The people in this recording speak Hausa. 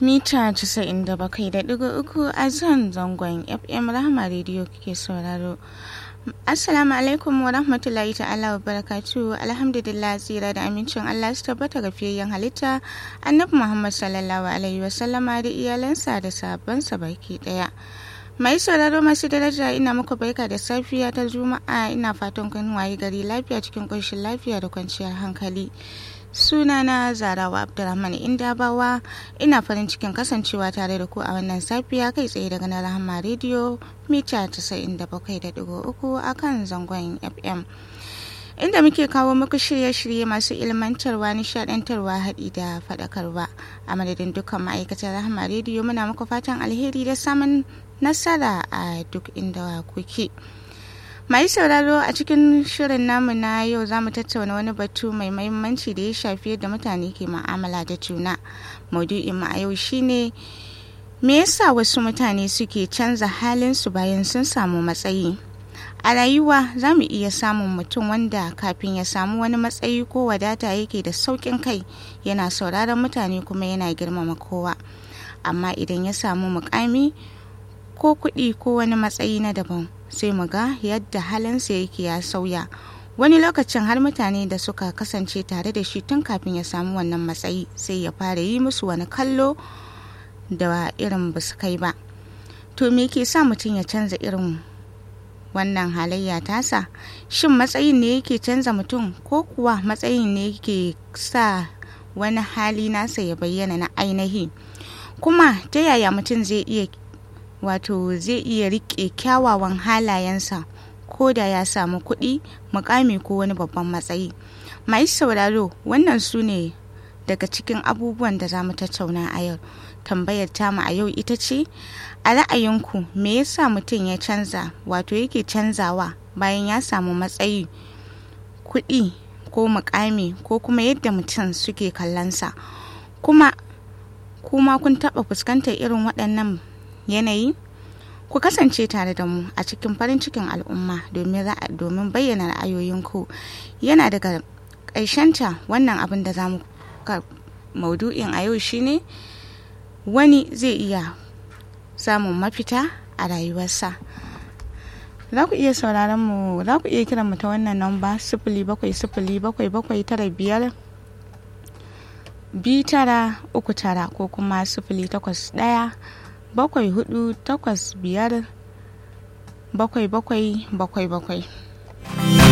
mita 97.3 a zangon FM Rahama Radio kike sauraro. Assalamu alaikum wa rahmatullahi ta'ala wa barakatuhu. Alhamdulillah, tsira da amincin Allah su tabbata ga fiyayyen halitta Annabi Muhammad sallallahu alaihi wa sallama da iyalansa da sahabbansa baki daya. Mai sauraro masu daraja, ina muku barka da safiya ta Juma'a. Ina fatan kun wayi gari lafiya cikin ƙoshin lafiya da kwanciyar hankali. Sunana Zarawa Abdulrahman Indabawa, ina farin cikin kasancewa tare da ku a wannan safiya kai tsaye daga na Rahama Radio mita 97.3 a kan zangon FM, inda muke kawo muku shirye-shirye masu ilmantarwa, nishadantarwa, haɗi da faɗakarwa. A madadin dukkan ma'aikatan Rahama Radio muna muku fatan alheri da samun nasara a duk inda kuke. Mai sauraro, a cikin shirin namu na yau za mu tattauna wani batu mai mahimmanci da ya shafi yadda mutane ke mu'amala da juna. Maudu'in mu a yau shine me yasa wasu mutane suke canza halinsu bayan sun samu matsayi. A rayuwa za mu iya samun mutum wanda kafin ya samu wani matsayi ko wadata yake da sauƙin kai, yana sauraron mutane kuma yana girmama kowa. Amma idan ya samu muƙami ko kuɗi ko wani matsayi na daban, sai mu ga yadda halinsa yake ya sauya. Wani lokacin har mutane da suka kasance tare da shi tun kafin ya samu wannan matsayi sai ya fara yi musu wani kallo da irin ba su kai ba. To me ke sa mutum ya canza irin wannan halayya tasa? Shin matsayin ne yake canza mutum, ko kuwa matsayin ne yake sa wani hali nasa ya bayyana na ainihi? Kuma ta yaya mutum zai iya rike kyawawan halayensa ko da ya samu kuɗi, mukami ko wani babban matsayi? Mai sauraro, wannan su ne daga cikin abubuwan da za mu tattauna a yau. Tambayar tamu a yau ita ce, a ra'ayinku me yasa mutum ya canza, yake canzawa bayan ya samu matsayi, kuɗi ko mukami, ko kuma yadda mutum suke kallonsa? Kuma kun taɓa fuskantar irin waɗannan yanayi? Ku kasance tare da mu a cikin farin cikin al'umma domin bayyana ra'ayoyinku. Yana daga ƙarshenta wannan abin da za mu maudu'in a yau shine wani zai iya samun mafita a rayuwarsa. Za ku iya sauraron mu, za ku iya kiran mu ta wannan namba 0707795239 ko kuma 081 748 5 777.